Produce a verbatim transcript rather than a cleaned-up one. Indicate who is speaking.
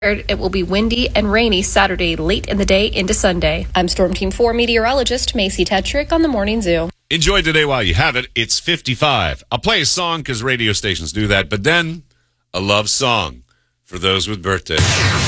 Speaker 1: It will be windy and rainy Saturday late in the day into Sunday. I'm Storm Team four meteorologist Macy Tetrick on the Morning Zoo.
Speaker 2: Enjoy today while you have it. It's fifty-five. I'll play a song because radio stations do that, but then a love song for those with birthdays.